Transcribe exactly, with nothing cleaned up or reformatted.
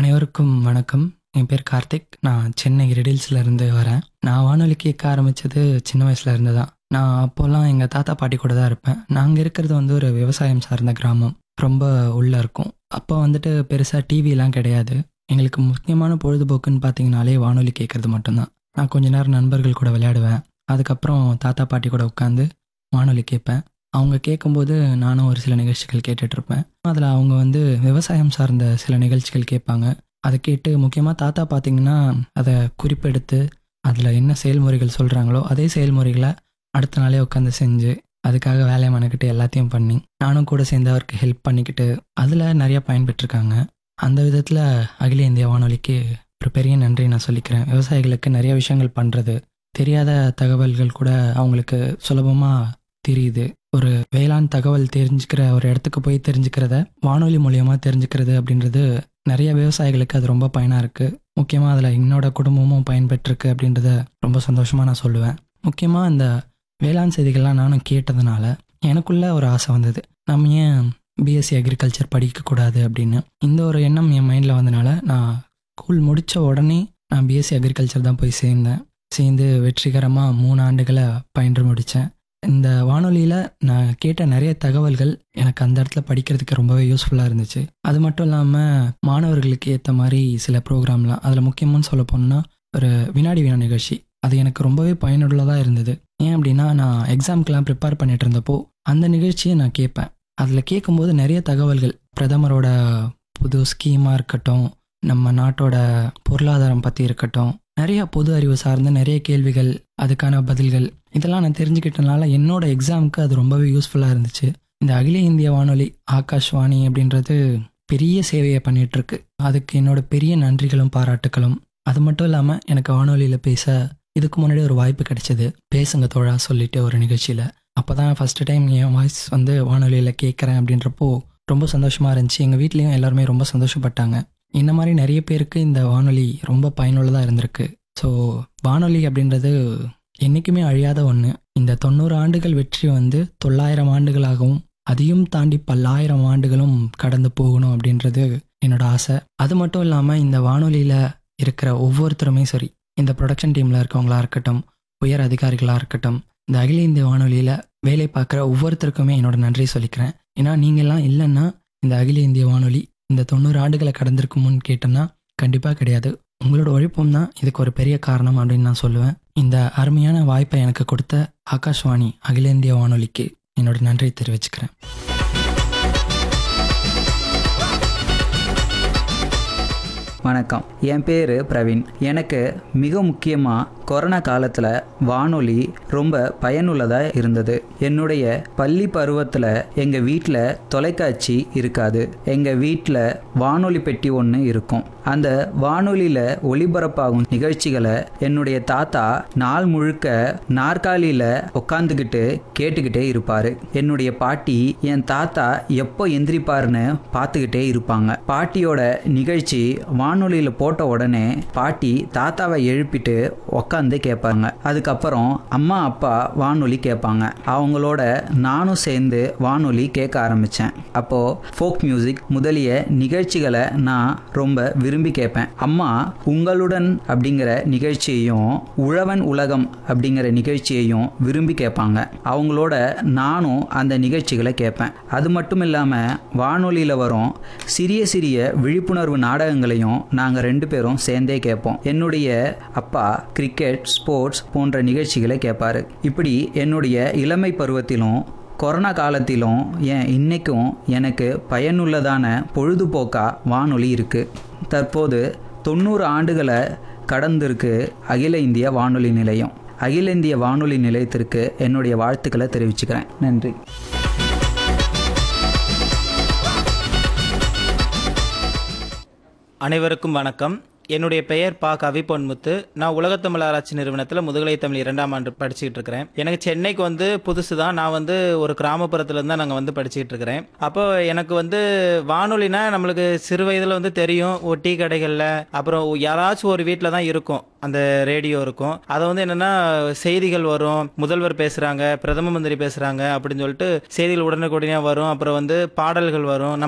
அனைவருக்கும் வணக்கம். என் பேர் கார்த்திக். நான் சென்னை ரெடில்ஸ்ல இருந்து வரேன். நான் வானொலி கேட்க ஆரம்பிச்சது சின்ன வயசுல இருந்து தான். நான் அப்போல்லாம் எங்க தாத்தா பாட்டி கூட தான் இருப்பேன். நாங்க இருக்கிறது வந்து ஒரு விவசாயம் சார்ந்த கிராமம். ரொம்ப உள்ள இருக்கும். அப்போ வந்துட்டு பெருசா டிவிலாம் கிடையாது. எங்களுக்கு முக்கியமான பொழுதுபோக்குன்னு பார்த்தீங்கனாலே வானொலி கேட்கறது மட்டும்தான். நான் கொஞ்ச நேரம் நண்பர்கள் கூட விளையாடுவேன். அதுக்கப்புறம் தாத்தா பாட்டி கூட உட்காந்து வானொலி கேட்பேன். அவங்க கேட்கும்போது நானும் ஒரு சில நிகழ்ச்சிகள் கேட்டுட்டு இருப்பேன். அதில் அவங்க வந்து விவசாயம் சார்ந்த சில நிகழ்ச்சிகள் கேட்பாங்க. அதை கேட்டு முக்கியமாக தாத்தா பார்த்தீங்கன்னா அதை குறிப்பெடுத்து அதில் என்ன செயல்முறைகள் சொல்கிறாங்களோ அதே செயல்முறைகளை அடுத்த நாளே உட்காந்து செஞ்சு அதுக்காக வேலையை மனக்கிட்டு எல்லாத்தையும் பண்ணி நானும் கூட சேர்ந்து அவருக்கு ஹெல்ப் பண்ணிக்கிட்டு அதில் நிறையா பயன்பெற்றிருக்காங்க. அந்த விதத்தில் அகில இந்திய வானொலிக்கு ஒரு பெரிய நன்றி நான் சொல்லிக்கிறேன். விவசாயிகளுக்கு நிறைய விஷயங்கள் பண்ணுறது, தெரியாத தகவல்கள் கூட அவங்களுக்கு சுலபமாக தெரியுது. ஒரு வேளாண் தகவல் தெரிஞ்சுக்கிற ஒரு இடத்துக்கு போய் தெரிஞ்சுக்கிறத வானொலி மூலியமாக தெரிஞ்சுக்கிறது அப்படின்றது நிறைய விவசாயிகளுக்கு அது ரொம்ப பயனாக இருக்குது. முக்கியமாக அதில் என்னோட குடும்பமும் பயன்பெற்றிருக்கு அப்படின்றத ரொம்ப சந்தோஷமாக நான் சொல்லுவேன். முக்கியமாக இந்த வேளாண் செய்திகள்லாம் நானும் கேட்டதுனால எனக்குள்ள ஒரு ஆசை வந்தது, நம்ம ஏன் பிஎஸ்சி அக்ரிகல்ச்சர் படிக்கக்கூடாது அப்படின்னு. இந்த ஒரு எண்ணம் என் மைண்டில் வந்தனால நான் ஸ்கூல் முடித்த உடனே நான் பிஎஸ்சி அக்ரிகல்ச்சர் தான் போய் சேர்ந்தேன். சேர்ந்து வெற்றிகரமாக மூணு ஆண்டுகளை பயின்று முடித்தேன். இந்த வானொலியில் நான் கேட்ட நிறைய தகவல்கள் எனக்கு அந்த இடத்துல படிக்கிறதுக்கு ரொம்பவே யூஸ்ஃபுல்லாக இருந்துச்சு. அது மட்டும் இல்லாமல் மாணவர்களுக்கு ஏற்ற மாதிரி சில ப்ரோக்ராம்லாம், அதில் முக்கியமாக சொல்ல போனால் ஒரு வினாடி வினா நிகழ்ச்சி, அது எனக்கு ரொம்பவே பயனுள்ளதாக இருந்தது. ஏன் அப்படின்னா நான் எக்ஸாமுக்கெலாம் ப்ரிப்பேர் பண்ணிட்டு இருந்தப்போ அந்த நிகழ்ச்சியை நான் கேட்பேன். அதில் கேட்கும்போது நிறைய தகவல்கள், பிரதமரோட புது ஸ்கீமாக இருக்கட்டும், நம்ம நாட்டோட பொருளாதாரம் பற்றி இருக்கட்டும், நிறைய பொது அறிவு சார்ந்த நிறைய கேள்விகள், அதுக்கான பதில்கள், இதெல்லாம் நான் தெரிஞ்சுக்கிட்டனால என்னோட எக்ஸாமுக்கு அது ரொம்பவே யூஸ்ஃபுல்லாக இருந்துச்சு. இந்த அகில இந்திய வானொலி ஆகாஷ்வாணி அப்படின்றது பெரிய சேவையை பண்ணிகிட்ருக்கு. அதுக்கு என்னோட பெரிய நன்றிகளும் பாராட்டுகளும். அது மட்டும் இல்லாமல் எனக்கு வானொலியில் பேச இதுக்கு முன்னாடி ஒரு வாய்ப்பு கிடைச்சிது, பேசுங்க தோழா சொல்லிட்டு ஒரு நிகழ்ச்சியில். அப்போ தான் ஃபஸ்ட்டு டைம் என் வாய்ஸ் வந்து வானொலியில் கேட்குறேன் அப்படின்றப்போ ரொம்ப சந்தோஷமாக இருந்துச்சு. எங்கள் வீட்லேயும் எல்லாருமே ரொம்ப சந்தோஷப்பட்டாங்க. இந்த மாதிரி நிறைய பேருக்கு இந்த வானொலி ரொம்ப பயனுள்ளதாக இருந்திருக்கு. ஸோ வானொலி அப்படின்றது என்றைக்குமே அழியாத ஒன்று. இந்த தொண்ணூறு ஆண்டுகள் வெற்றி வந்து தொள்ளாயிரம் ஆண்டுகளாகவும் அதையும் தாண்டி பல்லாயிரம் ஆண்டுகளும் கடந்து போகணும் அப்படின்றது என்னோட ஆசை. அது மட்டும் இல்லாமல் இந்த வானொலியில் இருக்கிற ஒவ்வொருத்தருமே சரி, இந்த ப்ரொடக்ஷன் டீமில் இருக்கவங்களா இருக்கட்டும், உயர் அதிகாரிகளாக இருக்கட்டும், இந்த அகில இந்திய வானொலியில் வேலை பார்க்குற ஒவ்வொருத்தருக்குமே என்னோட நன்றி சொல்லிக்கிறேன். ஏன்னா நீங்கள்லாம் இல்லைன்னா இந்த அகில இந்திய வானொலி இந்த தொண்ணூறு ஆண்டுகளை கடந்திருக்குமுன்னு கேட்டோம்னா கண்டிப்பாக கிடையாது. உங்களோட உழைப்பும் தான் இதுக்கு ஒரு பெரிய காரணம் அப்படின்னு நான் சொல்லுவேன். இந்த அருமையான வாய்ப்பை எனக்கு கொடுத்த ஆகாஷ்வாணி அகில இந்திய வானொலிக்கு என்னோட நன்றியை தெரிவிச்சுக்கிறேன். வணக்கம், என் பேர் பிரவீன். எனக்கு மிக முக்கியமாக கொரோனா காலத்தில் வானொலி ரொம்ப பயனுள்ளதாக இருந்தது. என்னுடைய பள்ளி பருவத்தில் எங்கள் வீட்டில் தொலைக்காட்சி இருக்காது. எங்கள் வீட்டில் வானொலி பெட்டி ஒன்று இருக்கும். அந்த வானொலியில் ஒளிபரப்பாகும் நிகழ்ச்சிகளை என்னுடைய தாத்தா நாள் முழுக்க நாற்காலியில் உட்காந்துக்கிட்டு கேட்டுக்கிட்டே இருப்பார். என்னுடைய பாட்டி என் தாத்தா எப்போ எந்திரிப்பாருன்னு பார்த்துக்கிட்டே இருப்பாங்க. பாட்டியோட நிகழ்ச்சி வானொலியில் போட்ட உடனே பாட்டி தாத்தாவை எழுப்பிட்டு உக்காந்து கேட்பாங்க. அதுக்கப்புறம் அம்மா அப்பா வானொலி கேட்பாங்க. அவங்களோட நானும் சேர்ந்து வானொலி கேட்க ஆரம்பித்தேன். அப்போது ஃபோக் மியூசிக் முதலிய நிகழ்ச்சிகளை நான் ரொம்ப விரும்பி கேட்பேன். அம்மா உங்களுடன் அப்படிங்கிற நிகழ்ச்சியையும் உழவன் உலகம் அப்படிங்கிற நிகழ்ச்சியையும் விரும்பி கேட்பாங்க. அவங்களோட நானும் அந்த நிகழ்ச்சிகளை கேட்பேன். அது மட்டும் இல்லாமல் வானொலியில் வரும் சிறிய சிறிய விழிப்புணர்வு நாடகங்களையும் நாங்கள் ரெண்டு பேரும் சேர்ந்தே கேட்போம். என்னுடைய அப்பா கிரிக்கெட், ஸ்போர்ட்ஸ் போன்ற நிகழ்ச்சிகளை கேட்பாரு. இப்படி என்னுடைய இளமை பருவத்திலும் கொரோனா காலத்திலும் ஏன் இன்னைக்கும் எனக்கு பயனுள்ளதான பொழுதுபோக்கா வானொலி இருக்குது. தற்போது தொண்ணூறு ஆண்டுகளை கடந்திருக்கு அகில இந்திய வானொலி நிலையம். அகில இந்திய வானொலி நிலையத்திற்கு என்னுடைய வாழ்த்துக்களை தெரிவிச்சுக்கிறேன். நன்றி. அனைவருக்கும் வணக்கம். என்னுடைய பெயர் பா கவி பொன்முத்து. நான் உலகத்தமிழ் ஆராய்ச்சி நிறுவனத்தில் முதுகலை தமிழ் இரண்டாம் ஆண்டு படிச்சுக்கிட்டு இருக்கிறேன். எனக்கு சென்னைக்கு வந்து புதுசு தான். நான் வந்து ஒரு கிராமப்புறத்துலேருந்து தான் நாங்கள் வந்து படிச்சுக்கிட்டு இருக்கிறேன். அப்போ எனக்கு வந்து வானொலினா நம்மளுக்கு சிறு வயதில் வந்து தெரியும். ஒரு டீ கடைகளில் அப்புறம் யாராச்சும் ஒரு வீட்டில் தான் இருக்கும் அந்த ரேடியோ இருக்கும். அதை வந்து என்னென்னா செய்திகள் வரும், முதல்வர் பேசுகிறாங்க, பிரதம மந்திரி பேசுகிறாங்க அப்படின்னு சொல்லிட்டு செய்திகள் உடனுக்குடனே வரும். அப்புறம் வந்து பாடல்கள் வரும்.